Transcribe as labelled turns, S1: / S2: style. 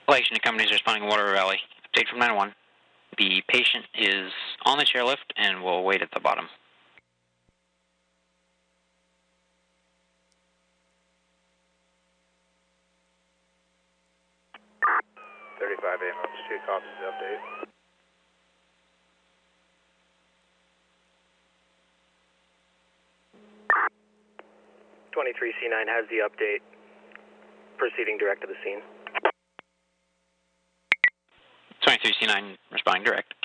S1: Relation to companies responding to Water Valley. Update from 911. The patient is on the chairlift and will wait at the bottom.
S2: ambulance 2 copies the update. C9 has the update. Proceeding direct to the scene.
S1: 23C9 responding direct.